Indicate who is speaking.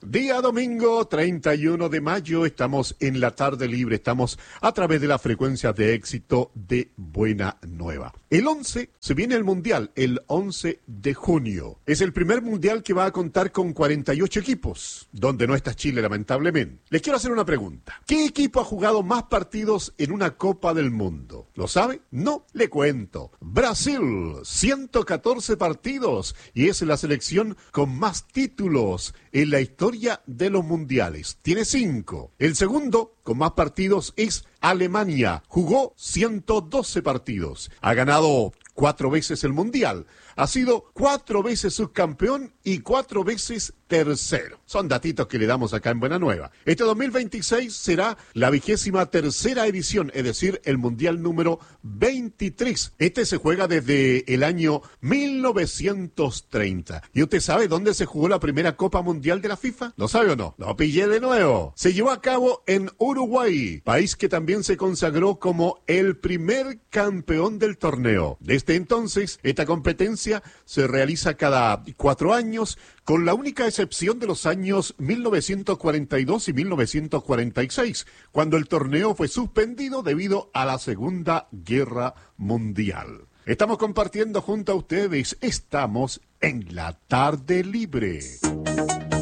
Speaker 1: Día domingo 31 de mayo, estamos en la tarde libre, estamos a través de la frecuencia de éxito de Buena Nueva. El 11 se viene el Mundial, el 11 de junio. Es el primer Mundial que va a contar con 48 equipos, donde no está Chile lamentablemente. Les quiero hacer una pregunta. ¿Qué equipo ha jugado más partidos en una Copa del Mundo? ¿Lo sabe? No, le cuento. Brasil, 114 partidos y es la selección con más títulos en la historia de los mundiales. Tiene 5. El segundo con más partidos es Alemania. Jugó 112 partidos. Ha ganado 4 veces el mundial. Ha sido 4 veces subcampeón y 4 veces tercero. Son datitos que le damos acá en Buena Nueva. Este 2026 será la 23ª edición, es decir, el mundial número 23. Este se juega desde el año 1930. ¿Y usted sabe dónde se jugó la primera Copa Mundial de la FIFA? ¿Lo sabe o no? Lo pillé de nuevo. Se llevó a cabo en Uruguay, país que también se consagró como el primer campeón del torneo. Desde entonces, esta competencia se realiza cada 4 años, con la única excepción de los años 1942 y 1946, cuando el torneo fue suspendido debido a la Segunda Guerra Mundial. Estamos compartiendo junto a ustedes, estamos en la tarde libre.